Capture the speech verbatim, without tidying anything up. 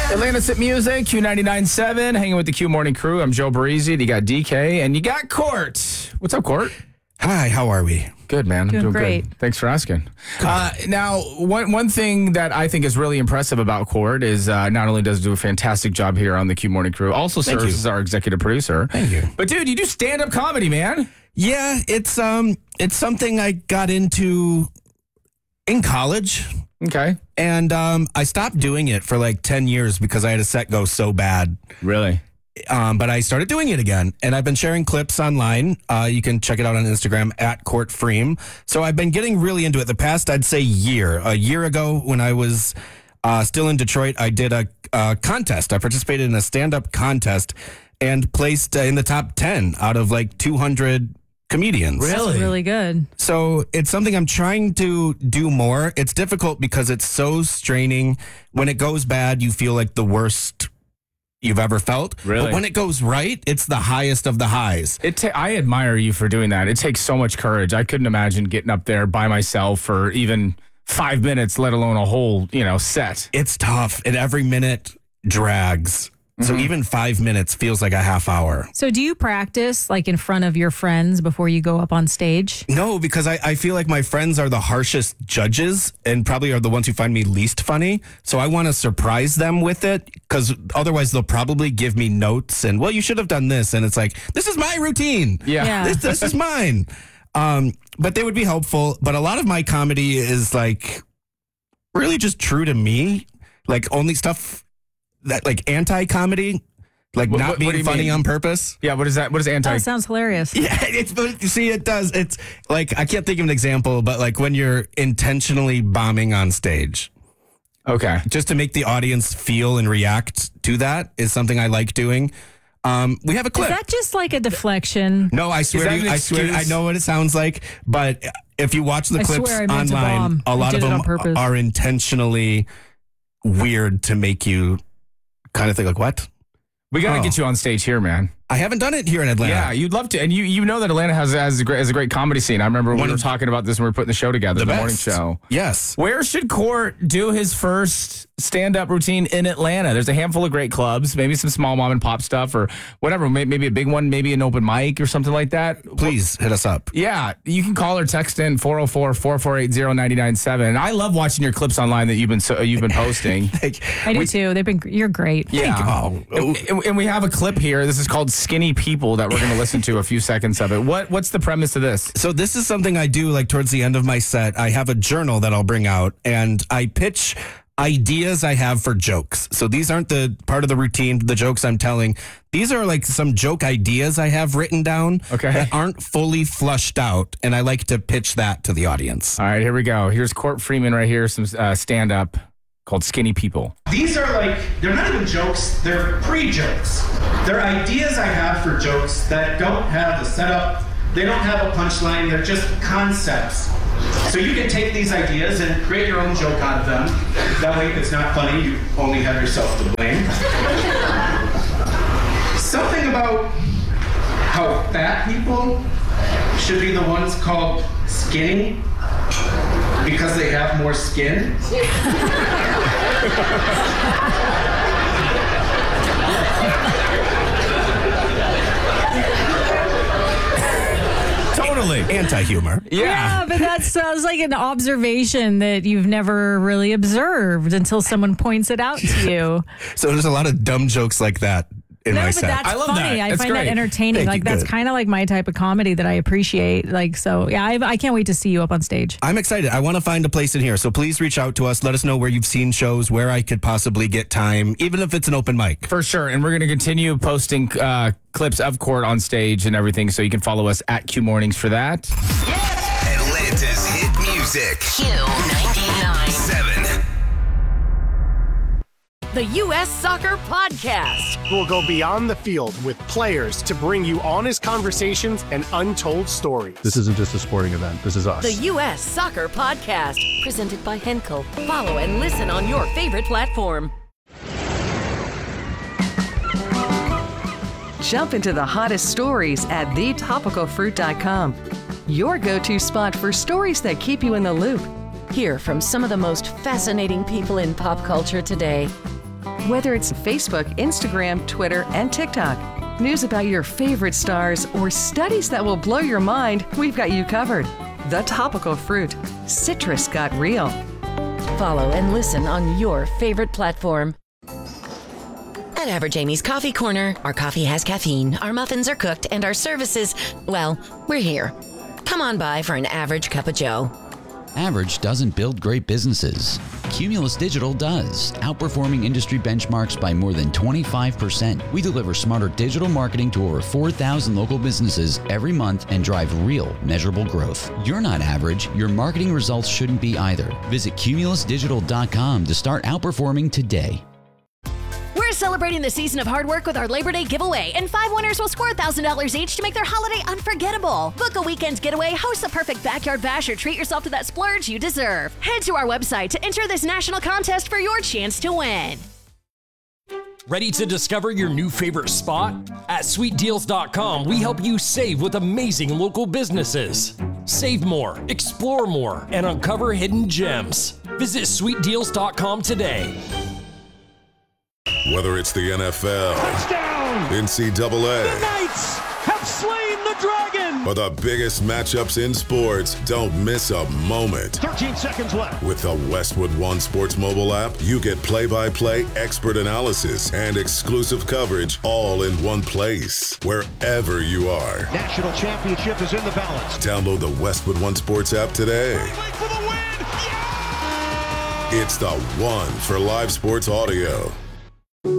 Atlantis at Music, Q ninety-nine point seven, hanging with the Q Morning Crew. I'm Joe Barisi. You got D K, and you got Court. What's up, Court? Hi, how are we? Good, man. Doing, Doing great. Good. Thanks for asking. Uh, now, one one thing that I think is really impressive about Court is uh, not only does he do a fantastic job here on the Q Morning Crew, also Thank serves you. as our executive producer. Thank you. But dude, you do stand-up comedy, man. Yeah, it's um, it's something I got into in college, Okay. and um, I stopped doing it for like ten years because I had a set go so bad. Really? Um, but I started doing it again, and I've been sharing clips online. Uh, you can check it out on Instagram at Court Freem. So I've been getting really into it. The past, I'd say, year. A year ago, when I was uh, still in Detroit, I did a, a contest. I participated in a stand-up contest and placed uh, in the top ten out of like two hundred comedians. That's really good. So it's something I'm trying to do more. It's difficult because it's so straining. When it goes bad, you feel like the worst you've ever felt. Really? But when it goes right, it's the highest of the highs. It ta- I admire you for doing that. It takes so much courage. I couldn't imagine getting up there by myself for even five minutes, let alone a whole, you know, set. It's tough, and every minute drags. So Mm-hmm. even five minutes feels like a half hour. So do you practice like in front of your friends before you go up on stage? No, because I, I feel like my friends are the harshest judges and probably are the ones who find me least funny. So I want to surprise them with it because otherwise they'll probably give me notes and, well, you should have done this. And it's like, this is my routine. Yeah. Yeah. This, this is mine. Um, but they would be helpful. But a lot of my comedy is like really just true to me. Like only stuff that like anti-comedy, like What- not what- what do being you funny mean? on purpose. Yeah, what is that? What is anti? Oh, that sounds hilarious. Yeah, it's but you see, it does. It's like I can't think of an example, but like when you're intentionally bombing on stage, Okay. just to make the audience feel and react to that is something I like doing. Um, we have a Is clip. that just like a deflection? no, I swear, that to you, an I swear, I excuse? know what it sounds like, but if you watch the I clips swear I meant to online, bomb. a I lot did of it on them purpose. are intentionally weird to make you kind of think like, what? We got to Oh. get you on stage here, man. I haven't done it here in Atlanta. Yeah, you'd love to. And you you know that Atlanta has, has, a, great, has a great comedy scene. I remember we One were of- talking about this when we were putting the show together, the, the morning best. show. Yes. Where should Court do his first stand-up routine in Atlanta? There's a handful of great clubs, maybe some small mom and pop stuff or whatever, may- maybe a big one, maybe an open mic or something like that. Please hit us up. Yeah, you can call or text in four oh four, four four eight, oh nine nine seven. And I love watching your clips online that you've been so, you've been posting. I do too. They've been. You're great. Yeah. Oh, And, and- and we have a clip here. This is called Skinny People that we're going to listen to a few seconds of it. What What's the premise of this? So this is something I do like towards the end of my set. I have a journal that I'll bring out and I pitch ideas I have for jokes. So these aren't the part of the routine, the jokes I'm telling. These are like some joke ideas I have written down Okay. that aren't fully flushed out. And I like to pitch that to the audience. All right, here we go. Here's Court Freeman right here, some uh, stand-up called Skinny People. These are like, they're not even jokes, they're pre-jokes. They're ideas I have for jokes that don't have a setup, they don't have a punchline, they're just concepts. So you can take these ideas and create your own joke out of them. That way if it's not funny, you only have yourself to blame. Something about how fat people should be the ones called skinny because they have more skin. Totally. Anti-humor. Yeah, but that sounds like an observation that you've never really observed until someone points it out to you. So there's a lot of dumb jokes like that in No, my but set. that's I love funny. that. I That's find great. that entertaining. Thank like you. that's Good. kind of like my type of comedy that I appreciate. Like so, yeah, I, I can't wait to see you up on stage. I'm excited. I want to find a place in here. So please reach out to us. Let us know where you've seen shows, where I could possibly get time, even if it's an open mic. For sure. And we're going to continue posting uh, clips of Court on stage and everything, so you can follow us at Q Mornings for that. Atlanta's hit music. Q ninety-nine. Seven. The U S Soccer Podcast. We'll go beyond the field with players to bring you honest conversations and untold stories. This isn't just a sporting event. This is us. The U S Soccer Podcast. Presented by Henkel. Follow and listen on your favorite platform. Jump into the hottest stories at the topical fruit dot com. Your go-to spot for stories that keep you in the loop. Hear from some of the most fascinating people in pop culture today. Whether it's Facebook, Instagram, Twitter, and TikTok, news about your favorite stars, or studies that will blow your mind, we've got you covered. The Topical Fruit. Citrus got real. Follow and listen on your favorite platform. At Average Amy's Coffee Corner, our coffee has caffeine, our muffins are cooked, and our services, well, we're here. Come on by for an average cup of joe. Average doesn't build great businesses. Cumulus Digital does, outperforming industry benchmarks by more than twenty-five percent. We deliver smarter digital marketing to over four thousand local businesses every month and drive real, measurable growth. You're not average. Your marketing results shouldn't be either. Visit cumulus digital dot com to start outperforming today. We're celebrating the season of hard work with our Labor Day giveaway, and five winners will score one thousand dollars each to make their holiday unforgettable. Book a weekend getaway, host the perfect backyard bash, or treat yourself to that splurge you deserve. Head to our website to enter this national contest for your chance to win. Ready to discover your new favorite spot? At sweet deals dot com, we help you save with amazing local businesses. Save more, explore more, and uncover hidden gems. Visit sweet deals dot com today. Whether it's the N F L, touchdown, N C double A, the Knights have slain the dragon, or the biggest matchups in sports, don't miss a moment. thirteen seconds left. With the Westwood One Sports mobile app, you get play-by-play, expert analysis, and exclusive coverage all in one place, wherever you are. National championship is in the balance. Download the Westwood One Sports app today. For the win. Yeah! It's the one for live sports audio.